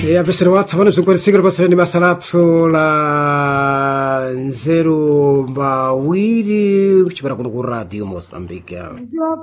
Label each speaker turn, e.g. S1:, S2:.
S1: apesera watsa pano bzikwatisika pasirani basa lathu la nzeru mbawiri kuchipera kuno ku radio Mozambique.